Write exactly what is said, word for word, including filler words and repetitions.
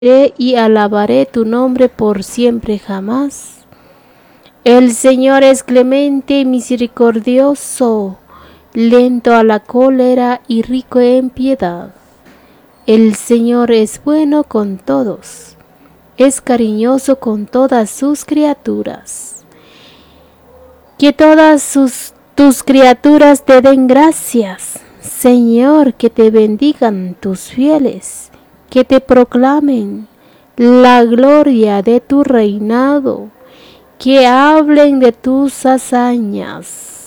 y alabaré tu nombre por siempre jamás. El Señor es clemente y misericordioso, lento a la cólera y rico en piedad. El Señor es bueno con todos, es cariñoso con todas sus criaturas. Que todas sus, tus criaturas te den gracias, Señor, que te bendigan tus fieles, que te proclamen la gloria de tu reinado, que hablen de tus hazañas.